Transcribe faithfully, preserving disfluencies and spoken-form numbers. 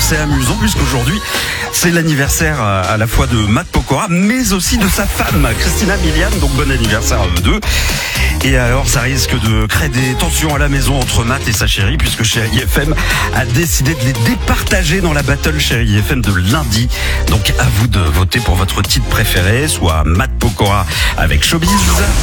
assez amusant puisqu'aujourd'hui c'est l'anniversaire à la fois de Matt Pokora mais aussi de sa femme Christina Milian, donc bon anniversaire à eux deux. Et alors ça risque de créer des tensions à la maison entre Matt et sa chérie puisque Chérie F M a décidé de les départager dans la battle Chérie F M de lundi. Donc à vous de voter pour votre titre préféré, soit Matt Pokora avec Showbiz